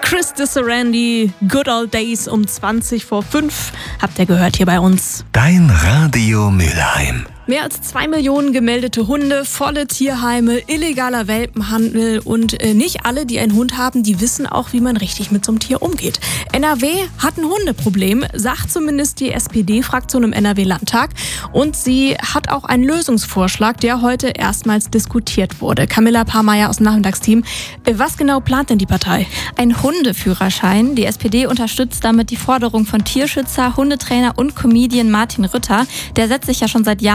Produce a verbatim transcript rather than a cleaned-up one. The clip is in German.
Chris Disarandi, Good Old Days um zwanzig vor fünf. Habt ihr gehört hier bei uns. Dein Radio Mülheim. Mehr als zwei Millionen gemeldete Hunde, volle Tierheime, illegaler Welpenhandel und äh, nicht alle, die einen Hund haben, die wissen auch, wie man richtig mit so einem Tier umgeht. N R W hat ein Hundeproblem, sagt zumindest die S P D-Fraktion im N R W-Landtag. Und sie hat auch einen Lösungsvorschlag, der heute erstmals diskutiert wurde. Camilla Pahrmeier aus dem Nachmittagsteam. Äh, was genau plant denn die Partei? Ein Hundeführerschein. Die S P D unterstützt damit die Forderung von Tierschützer, Hundetrainer und Comedian Martin Rütter. Der setzt sich ja schon seit Jahren